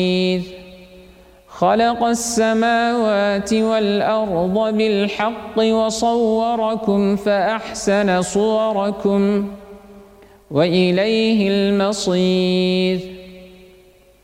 خلق السماوات والأرض بالحق وصوركم فأحسن صوركم وإليه المصير